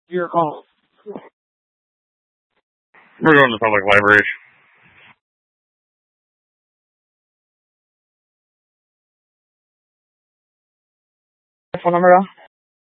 Your call. We're going to the public library. Phone number.